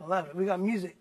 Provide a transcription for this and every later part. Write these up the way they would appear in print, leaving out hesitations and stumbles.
I love it. We got music.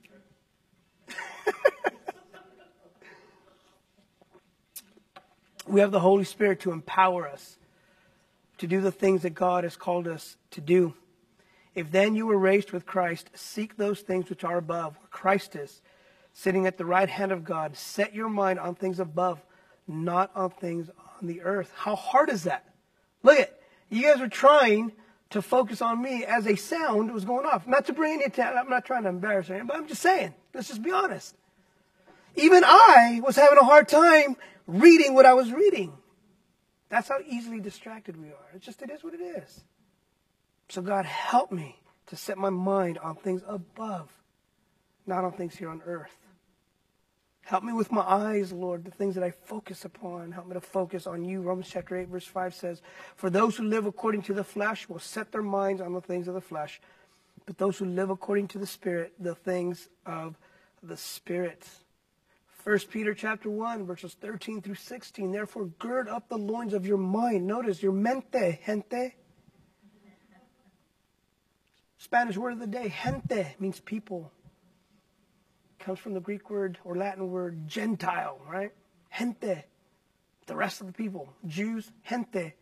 We have the Holy Spirit to empower us to do the things that God has called us to do. If then you were raised with Christ, seek those things which are above, where Christ is, sitting at the right hand of God. Set your mind on things above, not on things on the earth. How hard is that? Look at, you guys are trying to focus on me as a sound was going off. Not to bring any attention, I'm not trying to embarrass anyone, but I'm just saying, let's just be honest. Even I was having a hard time reading what I was reading. That's how easily distracted we are. It is what it is. So God, help me to set my mind on things above, not on things here on earth. Help me with my eyes, Lord, the things that I focus upon. Help me to focus on you. Romans chapter 8, verse 5 says, for those who live according to the flesh will set their minds on the things of the flesh. But those who live according to the Spirit, the things of the Spirit. 1 Peter chapter 1, verses 13 through 16. Therefore, gird up the loins of your mind. Notice, your mente, gente. Spanish word of the day, gente, means people. Comes from the Greek word or Latin word Gentile, right? Gente, the rest of the people. Jews, gente.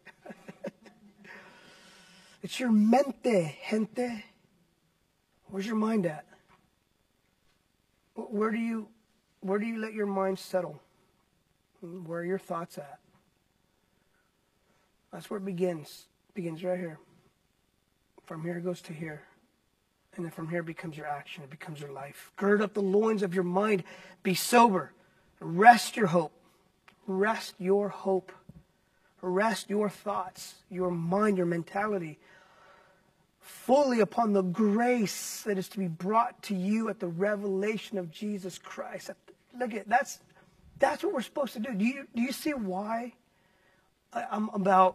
It's your mente, gente. Where's your mind at? Where do you let your mind settle? Where are your thoughts at? That's where it begins. It begins right here. From here it goes to here. And then from here it becomes your action. It becomes your life. Gird up the loins of your mind. Be sober. Rest your hope. Rest your hope. Rest your thoughts, your mind, your mentality fully upon the grace that is to be brought to you at the revelation of Jesus Christ. Look at that's what we're supposed to do. Do you see why I'm about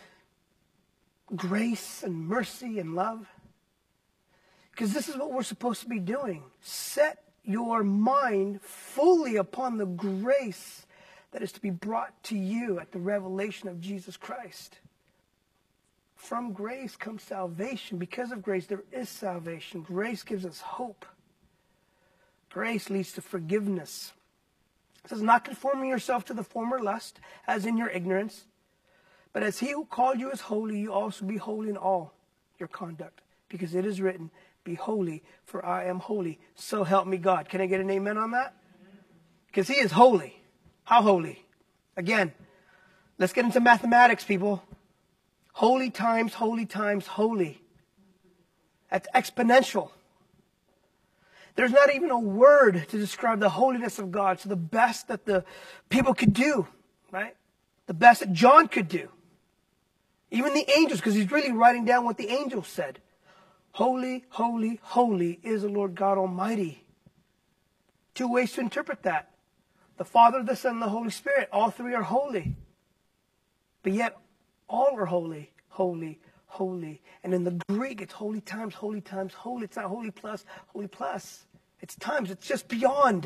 grace and mercy and love? Because this is what we're supposed to be doing. Set your mind fully upon the grace that is to be brought to you at the revelation of Jesus Christ. From grace comes salvation. Because of grace, there is salvation. Grace gives us hope. Grace leads to forgiveness. It says, not conforming yourself to the former lust, as in your ignorance, but as he who called you is holy, you also be holy in all your conduct. Because it is written, be holy, for I am holy. So help me God. Can I get an amen on that? Because he is holy. How holy? Again, let's get into mathematics, people. Holy times holy times holy. That's exponential. There's not even a word to describe the holiness of God. So the best that the people could do, right? The best that John could do. Even the angels, because he's really writing down what the angels said. Holy, holy, holy is the Lord God Almighty. Two ways to interpret that. The Father, the Son, and the Holy Spirit. All three are holy. But yet, all are holy, holy, holy. And in the Greek, it's holy times holy times holy. It's not holy plus, holy plus. It's times. It's just beyond.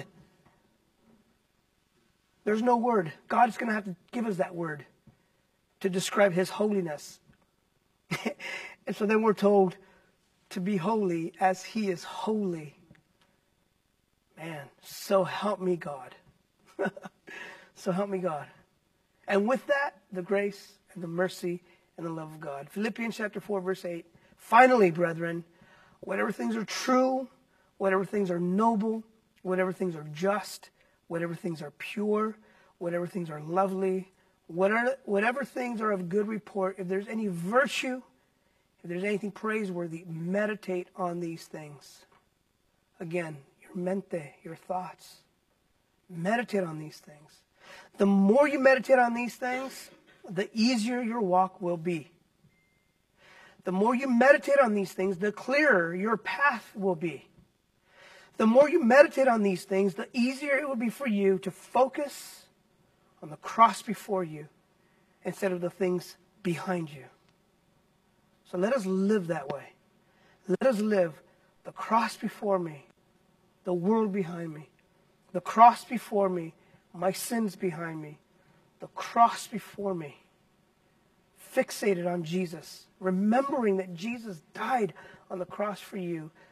There's no word. God is going to have to give us that word to describe his holiness. And so then we're told to be holy as he is holy. Man, so help me God. So help me God. And with that, the grace and the mercy and the love of God. Philippians chapter 4, verse 8. Finally, brethren, whatever things are true, whatever things are noble, whatever things are just, whatever things are pure, whatever things are lovely, whatever things are of good report, if there's any virtue, if there's anything praiseworthy, meditate on these things. Again, your mente, your thoughts. Meditate on these things. The more you meditate on these things, the easier your walk will be. The more you meditate on these things, the clearer your path will be. The more you meditate on these things, the easier it will be for you to focus on the cross before you instead of the things behind you. So let us live that way. Let us live the cross before me, the world behind me, the cross before me, my sins behind me, the cross before me, fixated on Jesus, remembering that Jesus died on the cross for you